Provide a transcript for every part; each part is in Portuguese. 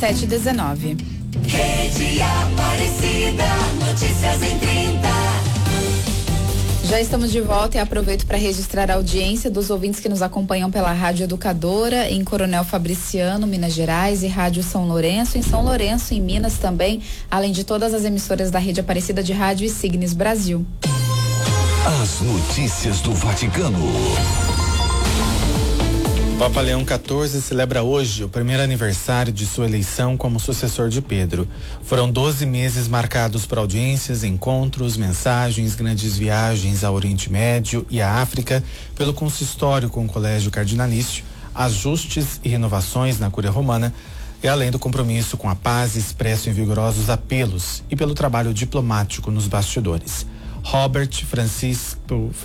7h19. Rede Aparecida, notícias em 30. Já estamos de volta e aproveito para registrar a audiência dos ouvintes que nos acompanham pela Rádio Educadora em Coronel Fabriciano, Minas Gerais, e Rádio São Lourenço, em Minas também, além de todas as emissoras da Rede Aparecida de Rádio e Signes Brasil. As notícias do Vaticano. O Papa Leão XIV celebra hoje o primeiro aniversário de sua eleição como sucessor de Pedro. Foram 12 meses marcados por audiências, encontros, mensagens, grandes viagens ao Oriente Médio e à África, pelo consistório com o Colégio Cardinalício, ajustes e renovações na Cúria Romana, e além do compromisso com a paz expresso em vigorosos apelos e pelo trabalho diplomático nos bastidores. Robert Francis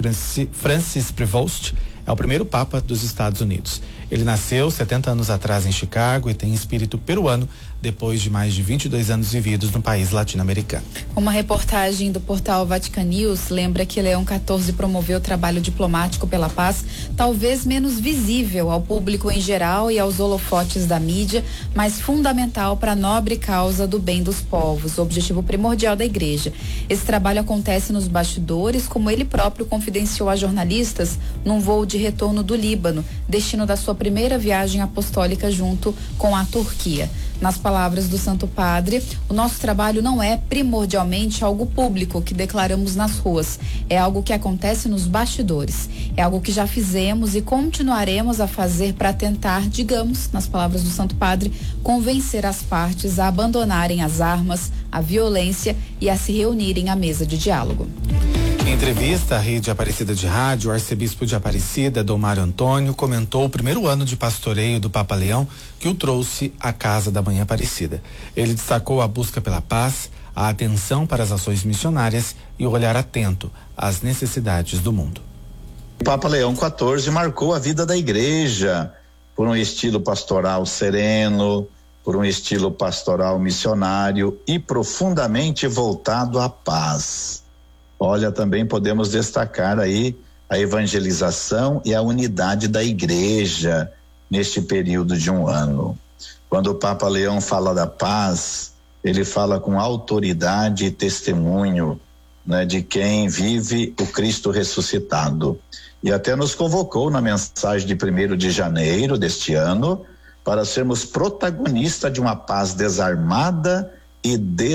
Prevost é o primeiro Papa dos Estados Unidos. Ele nasceu 70 anos atrás em Chicago e tem espírito peruano depois de mais de 22 anos vividos no país latino-americano. Uma reportagem do portal Vatican News lembra que Leão XIV promoveu o trabalho diplomático pela paz, talvez menos visível ao público em geral e aos holofotes da mídia, mas fundamental para a nobre causa do bem dos povos, o objetivo primordial da igreja. Esse trabalho acontece nos bastidores, como ele próprio confidenciou a jornalistas num voo de retorno do Líbano, destino da sua primeira viagem apostólica junto com a Turquia. Nas palavras do Santo Padre, o nosso trabalho não é primordialmente algo público que declaramos nas ruas, é algo que acontece nos bastidores, é algo que já fizemos e continuaremos a fazer para tentar, digamos, nas palavras do Santo Padre, convencer as partes a abandonarem as armas, a violência e a se reunirem à mesa de diálogo. Em entrevista à Rede Aparecida de Rádio, o arcebispo de Aparecida, Dom Mário Antônio, comentou o primeiro ano de pastoreio do Papa Leão, que o trouxe à Casa da Mãe Aparecida. Ele destacou a busca pela paz, a atenção para as ações missionárias e o olhar atento às necessidades do mundo. O Papa Leão XIV marcou a vida da igreja por um estilo pastoral sereno, por um estilo pastoral missionário e profundamente voltado à paz. Olha, também podemos destacar aí a evangelização e a unidade da igreja neste período de um ano. Quando o Papa Leão fala da paz, ele fala com autoridade e testemunho, né, de quem vive o Cristo ressuscitado. E até nos convocou na mensagem de 1º de janeiro deste ano para sermos protagonistas de uma paz desarmada e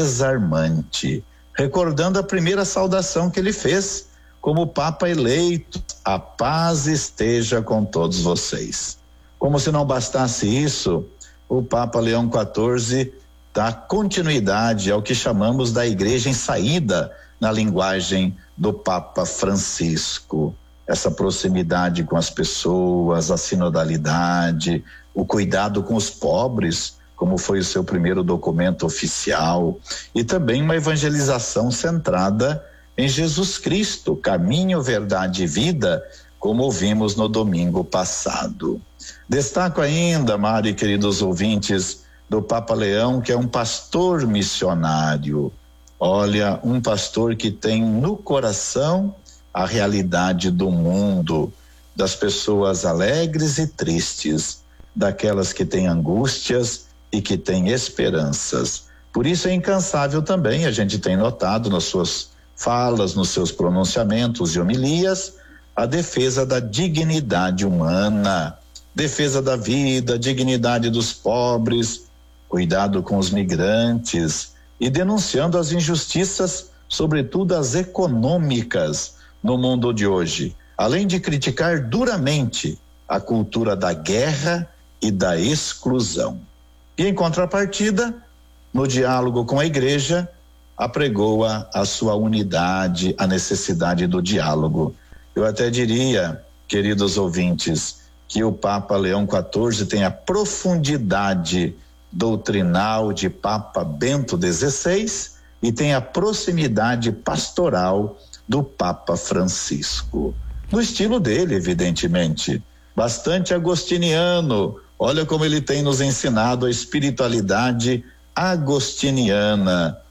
desarmante. Recordando a primeira saudação que ele fez como Papa eleito: a paz esteja com todos vocês. Como se não bastasse isso, o Papa Leão XIV dá continuidade ao que chamamos da igreja em saída, na linguagem do Papa Francisco. Essa proximidade com as pessoas, a sinodalidade, o cuidado com os pobres, como foi o seu primeiro documento oficial, e também uma evangelização centrada em Jesus Cristo, caminho, verdade e vida, como ouvimos no domingo passado. Destaco ainda, Mário e queridos ouvintes, do Papa Leão, que é um pastor missionário. Olha, um pastor que tem no coração a realidade do mundo, das pessoas alegres e tristes, daquelas que têm angústias e que têm esperanças. Por isso é incansável também, a gente tem notado nas suas falas, nos seus pronunciamentos e homilias, a defesa da dignidade humana, defesa da vida, dignidade dos pobres, cuidado com os migrantes e denunciando as injustiças, sobretudo as econômicas, no mundo de hoje, além de criticar duramente a cultura da guerra e da exclusão. E em contrapartida, no diálogo com a igreja, apregoa a sua unidade, a necessidade do diálogo. Eu até diria, queridos ouvintes, que o Papa Leão XIV tem a profundidade doutrinal de Papa Bento XVI e tem a proximidade pastoral do Papa Francisco. No estilo dele, evidentemente, bastante agostiniano. Olha como ele tem nos ensinado a espiritualidade agostiniana,